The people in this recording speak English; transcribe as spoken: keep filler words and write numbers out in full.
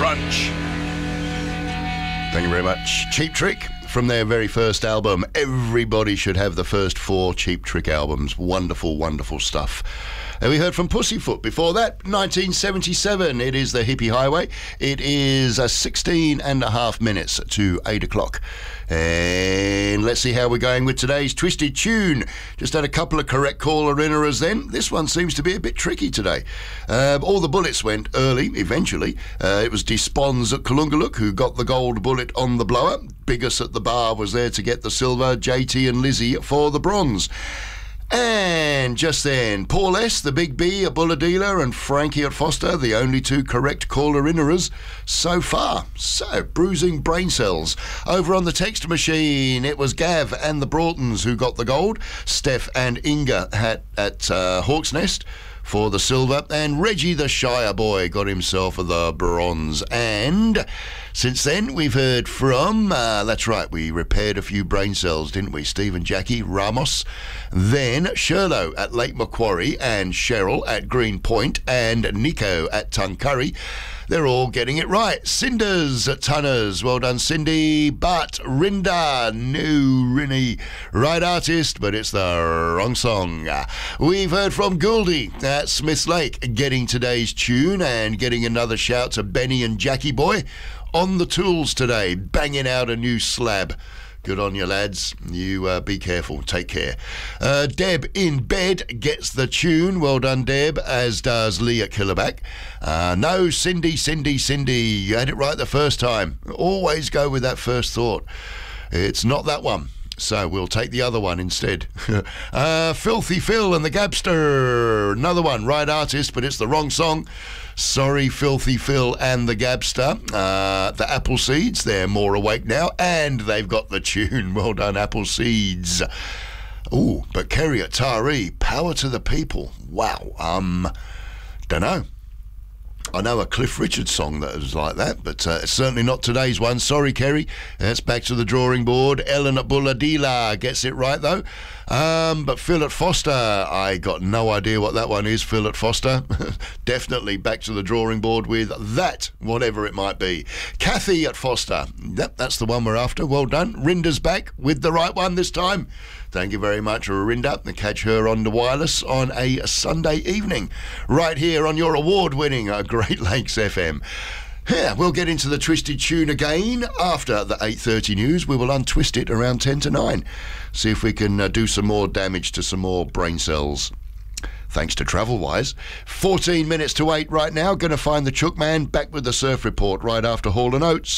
Brunch. Thank you very much. Cheap Trick from their very first album. Everybody should have the first four Cheap Trick albums. Wonderful, wonderful stuff. And we heard from Pussyfoot before that, nineteen seventy-seven. It is the Hippie Highway. It is uh, sixteen and a half minutes to eight o'clock. And let's see how we're going with today's Twisted Tune. Just had a couple of correct caller inners then. This one seems to be a bit tricky today. Uh, all the bullets went early, eventually. Uh, it was Despons at Kalungaluk who got the gold bullet on the blower. Biggest at the bar was there to get the silver. J T and Lizzie for the bronze. And just then, Paul S., the Big B, a Buller dealer, and Frankie at Foster, the only two correct caller-innerers so far. So, bruising brain cells. Over on the text machine, it was Gav and the Broughtons who got the gold. Steph and Inga had at uh, Hawk's Nest for the silver, and Reggie the Shire boy got himself the bronze. And since then we've heard from, uh, that's right, we repaired a few brain cells, didn't we? Steve and Jackie Ramos, then Sherlow at Lake Macquarie, and Cheryl at Green Point, and Nico at Tuncurry. They're all getting it right. Cinders at Tunners. Well done, Cindy. But Rinda, no, Rinny. Right artist, but it's the wrong song. We've heard from Gouldy at Smiths Lake, getting today's tune, and getting another shout to Benny and Jackie Boy on the tools today, banging out a new slab. Good on you, lads. You uh, be careful. Take care. Uh, Deb in bed gets the tune. Well done, Deb, as does Lee at Killerback. Uh, no, Cindy, Cindy, Cindy. You had it right the first time. Always go with that first thought. It's not that one. So we'll take the other one instead. uh, Filthy Phil and the Gabster. Another one. Right artist, but it's the wrong song. Sorry, Filthy Phil and the Gabster. Uh, the Apple Seeds, they're more awake now, and they've got the tune. Well done, Apple Seeds. Ooh, but Kerry at Taree, power to the people. Wow. Um, dunno. I know a Cliff Richard song that was like that, but uh, it's certainly not today's one. Sorry, Kerry. That's back to the drawing board. Ellen at Bulladila gets it right, though. Um, but Phil at Foster, I got no idea what that one is, Phil at Foster. Definitely back to the drawing board with that, whatever it might be. Kathy at Foster. Yep, that's the one we're after. Well done. Rinda's back with the right one this time. Thank you very much, Rinda. And catch her on the wireless on a Sunday evening, right here on your award-winning uh, Great Lakes F M. Yeah, we'll get into the Twisted Tune again after the eight thirty news. We will untwist it around ten to nine. See if we can uh, do some more damage to some more brain cells. Thanks to Travelwise. fourteen minutes to eight right now. Going to find the Chook Man back with the surf report right after Hall and Oates.